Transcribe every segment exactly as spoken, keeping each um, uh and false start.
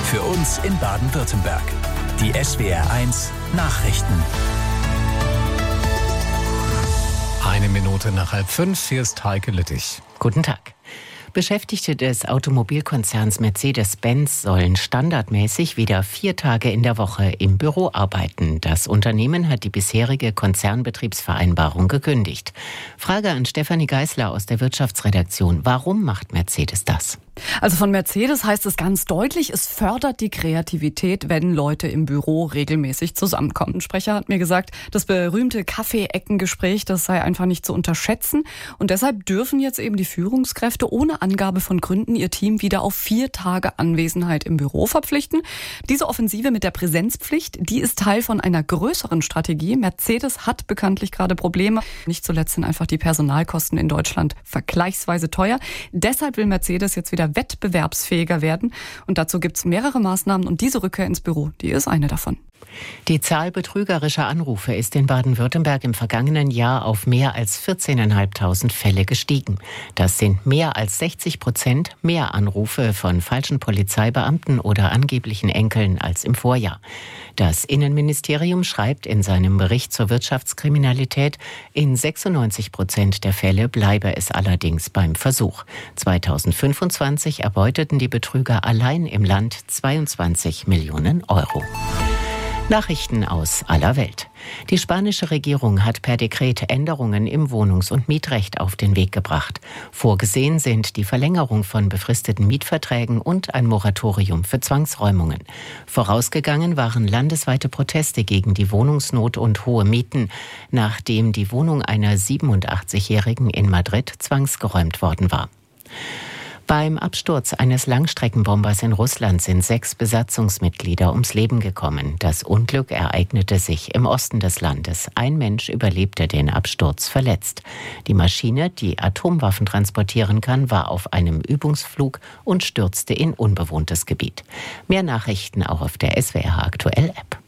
Für uns in Baden-Württemberg. Die S W R eins Nachrichten. Eine Minute nach halb fünf, hier ist Heike Lüttich. Guten Tag. Beschäftigte des Automobilkonzerns Mercedes-Benz sollen standardmäßig wieder vier Tage in der Woche im Büro arbeiten. Das Unternehmen hat die bisherige Konzernbetriebsvereinbarung gekündigt. Frage an Stefanie Geisler aus der Wirtschaftsredaktion. Warum macht Mercedes das? Also von Mercedes heißt es ganz deutlich, es fördert die Kreativität, wenn Leute im Büro regelmäßig zusammenkommen. Ein Sprecher hat mir gesagt, das berühmte Kaffee-Ecken-Gespräch, das sei einfach nicht zu unterschätzen. Und deshalb dürfen jetzt eben die Führungskräfte ohne Angabe von Gründen ihr Team wieder auf vier Tage Anwesenheit im Büro verpflichten. Diese Offensive mit der Präsenzpflicht, die ist Teil von einer größeren Strategie. Mercedes hat bekanntlich gerade Probleme. Nicht zuletzt sind einfach die Personalkosten in Deutschland vergleichsweise teuer. Deshalb will Mercedes jetzt wieder wettbewerbsfähiger werden. Und dazu gibt es mehrere Maßnahmen und diese Rückkehr ins Büro, die ist eine davon. Die Zahl betrügerischer Anrufe ist in Baden-Württemberg im vergangenen Jahr auf mehr als vierzehntausendfünfhundert Fälle gestiegen. Das sind mehr als sechzig Prozent mehr Anrufe von falschen Polizeibeamten oder angeblichen Enkeln als im Vorjahr. Das Innenministerium schreibt in seinem Bericht zur Wirtschaftskriminalität, in sechsundneunzig Prozent der Fälle bleibe es allerdings beim Versuch. zweitausendfünfundzwanzig erbeuteten die Betrüger allein im Land zweiundzwanzig Millionen Euro. Nachrichten aus aller Welt. Die spanische Regierung hat per Dekret Änderungen im Wohnungs- und Mietrecht auf den Weg gebracht. Vorgesehen sind die Verlängerung von befristeten Mietverträgen und ein Moratorium für Zwangsräumungen. Vorausgegangen waren landesweite Proteste gegen die Wohnungsnot und hohe Mieten, nachdem die Wohnung einer siebenundachtzigjährigen in Madrid zwangsgeräumt worden war. Beim Absturz eines Langstreckenbombers in Russland sind sechs Besatzungsmitglieder ums Leben gekommen. Das Unglück ereignete sich im Osten des Landes. Ein Mensch überlebte den Absturz verletzt. Die Maschine, die Atomwaffen transportieren kann, war auf einem Übungsflug und stürzte in unbewohntes Gebiet. Mehr Nachrichten auch auf der S W R Aktuell App.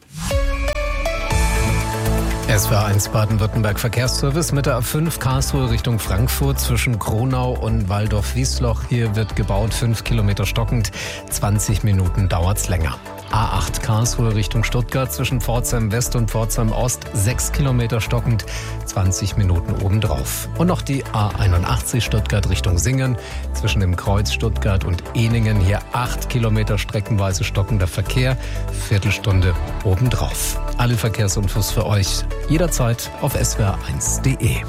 S W R eins Baden-Württemberg Verkehrsservice mit der A fünf Karlsruhe Richtung Frankfurt zwischen Kronau und Waldorf-Wiesloch. Hier wird gebaut, fünf Kilometer stockend, zwanzig Minuten dauert's länger. A acht Karlsruhe Richtung Stuttgart zwischen Pforzheim West und Pforzheim Ost, sechs Kilometer stockend, zwanzig Minuten obendrauf. Und noch die A einundachtzig Stuttgart Richtung Singen zwischen dem Kreuz Stuttgart und Ehningen, hier acht Kilometer streckenweise stockender Verkehr, Viertelstunde obendrauf. Alle Verkehrsinfos für euch jederzeit auf S W R eins punkt de.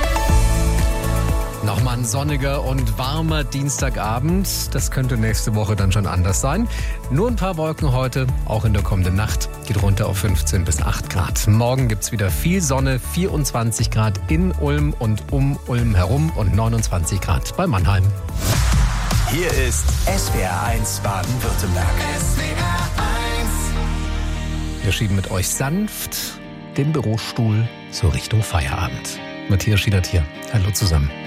Nochmal ein sonniger und warmer Dienstagabend. Das könnte nächste Woche dann schon anders sein. Nur ein paar Wolken heute, auch in der kommenden Nacht. Geht runter auf fünfzehn bis acht Grad. Morgen gibt's wieder viel Sonne, vierundzwanzig Grad in Ulm und um Ulm herum und neunundzwanzig Grad bei Mannheim. Hier ist S W R eins Baden-Württemberg. S W R eins. Wir schieben mit euch sanft den Bürostuhl so Richtung Feierabend. Matthias Schiedert hier. Hallo zusammen.